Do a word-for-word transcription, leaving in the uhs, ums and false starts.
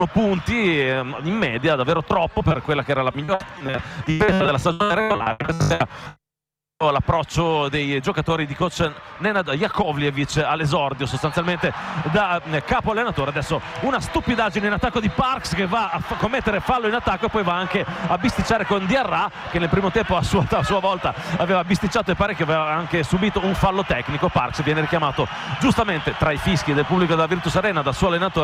punti in media, davvero troppo per quella che era la migliore difesa della stagione regolare. L'approccio dei giocatori di coach Nenad Jakovljevic all'esordio sostanzialmente da capo allenatore. Adesso una stupidaggine in attacco di Parks che va a commettere fallo in attacco e poi va anche a bisticciare con Diarra, che nel primo tempo a sua, a sua volta aveva bisticciato e pare che aveva anche subito un fallo tecnico. Parks viene richiamato giustamente tra i fischi del pubblico della Virtus Arena dal suo allenatore.